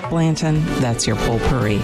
Blanton, that's your potpourri.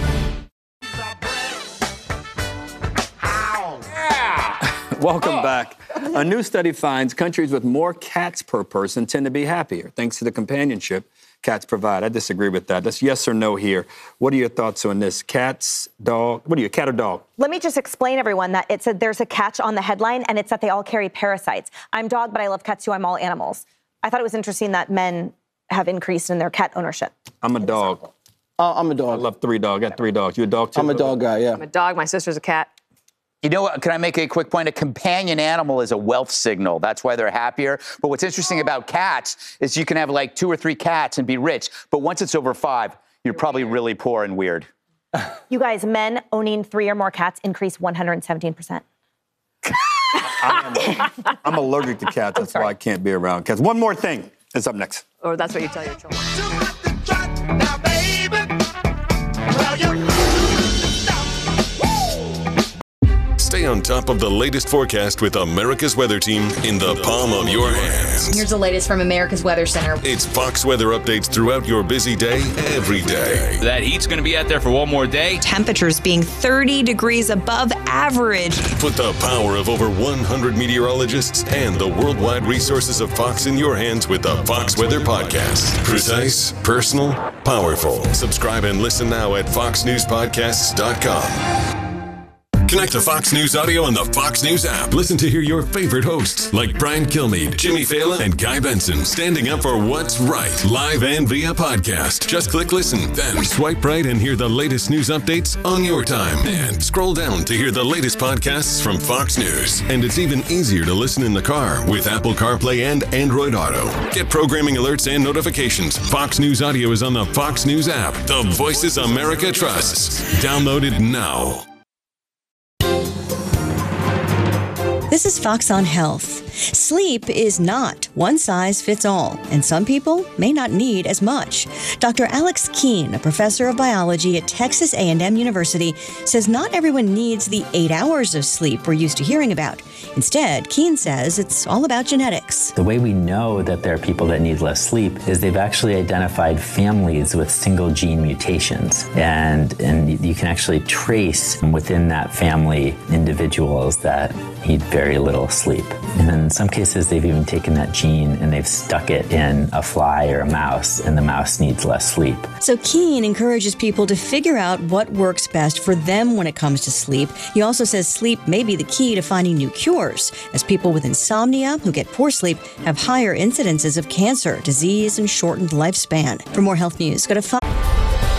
Welcome back. A new study finds countries with more cats per person tend to be happier, thanks to the companionship cats provide. I disagree with that. That's yes or no here. What are your thoughts on this? Cats, dog? What are you, cat or dog? Let me just explain, everyone, that it said there's a catch on the headline, and it's that they all carry parasites. I'm dog, but I love cats too. I'm all animals. I thought it was interesting that men have increased in their cat ownership. I'm a dog. I'm a dog. I love 3 dogs. I got 3 dogs. You a dog too? I'm a dog guy, yeah. I'm a dog. My sister's a cat. You know what? Can I make a quick point? A companion animal is a wealth signal. That's why they're happier. But what's interesting about cats is you can have like 2 or 3 cats and be rich. But once it's over 5, you're probably really poor and weird. You guys, men owning 3 or more cats increased 117%. I'm allergic to cats. That's why I can't be around cats. One more thing is up next. Or that's what you tell your children. Stay on top of the latest forecast with America's Weather Team in the palm of your hands. Here's the latest from America's Weather Center. It's Fox weather updates throughout your busy day, every day. That heat's going to be out there for one more day. Temperatures being 30 degrees above average. Put the power of over 100 meteorologists and the worldwide resources of Fox in your hands with the Fox Weather Podcast. Precise, personal, powerful. Subscribe and listen now at foxnewspodcasts.com. Connect to Fox News Audio on the Fox News app. Listen to hear your favorite hosts like Brian Kilmeade, Jimmy Fallon, and Guy Benson standing up for what's right, live and via podcast. Just click listen, then swipe right and hear the latest news updates on your time. And scroll down to hear the latest podcasts from Fox News. And it's even easier to listen in the car with Apple CarPlay and Android Auto. Get programming alerts and notifications. Fox News Audio is on the Fox News app. The voices America trusts. Download it now. This is Fox on Health. Sleep is not one size fits all, and some people may not need as much. Dr. Alex Keene, a professor of biology at Texas A&M University, says not everyone needs the 8 hours of sleep we're used to hearing about. Instead, Keene says it's all about genetics. The way we know that there are people that need less sleep is they've actually identified families with single gene mutations. And you can actually trace within that family individuals that need very little sleep. And in some cases, they've even taken that gene and they've stuck it in a fly or a mouse, and the mouse needs less sleep. So Keene encourages people to figure out what works best for them when it comes to sleep. He also says sleep may be the key to finding new cures, as people with insomnia who get poor sleep have higher incidences of cancer, disease, and shortened lifespan. For more health news, go to